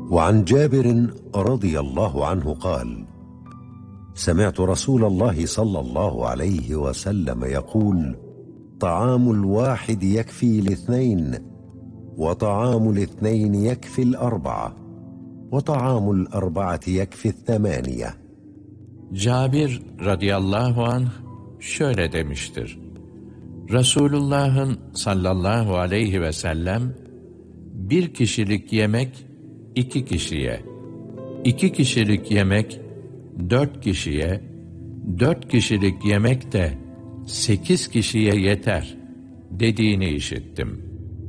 وعن جابر رضي الله عنه قال: سمعت رسول الله صلى الله عليه وسلم يقول: طعام الواحد يكفي لاثنين، وطعام الاثنين يكفي الأربعة، وطعام الأربعة يكفي الثمانية. Cabir radıyallahu anh şöyle demiştir: Resulullah'ın sallallahu aleyhi ve sellem, bir kişilik yemek 2 kişiye, 2 kişilik yemek 4 kişiye, 4 kişilik yemek de 8 kişiye yeter dediğini işittim.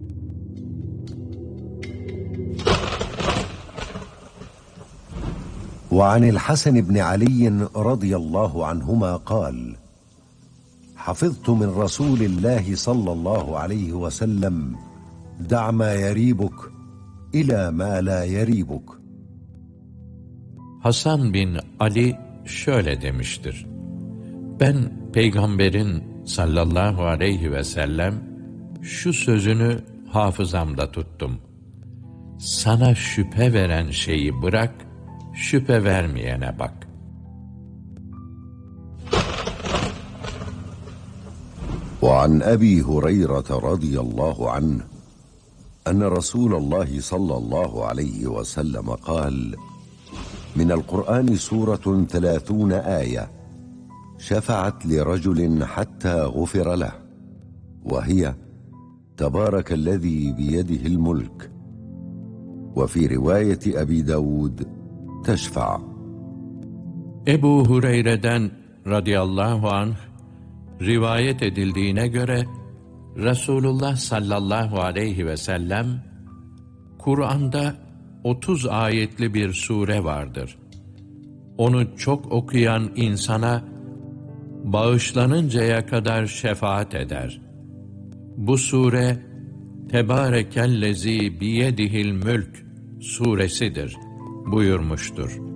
وعن الحسن بن علي رضي الله عنهما قال: حفظت من رسول الله صلى الله عليه وسلم: دع ما يريبك إلى ما لا يريبك. Hasan bin Ali şöyle demiştir: Ben Peygamberin sallallahu aleyhi ve sellem şu sözünü hafızamda tuttum: Sana şüphe veren şeyi bırak, şüphe vermeyene bak. وعن أبي هريرة رضي الله عنه أن رسول الله صلى الله عليه وسلم قال: من القرآن سورة 30 آية شفعت لرجل حتى غفر له، وهي: تبارك الذي بيده الملك. وفي رواية أبي داود: تشفع. Ebu Hureyre'den radıyallahu anh rivayet edildiğine göre Resulullah sallallahu aleyhi ve sellem, Kur'an'da 30 ayetli bir sure vardır. Onu çok okuyan insana bağışlanıncaya kadar şefaat eder. Bu sure Tebârekellezî biyedihil mülk suresidir buyurmuştur.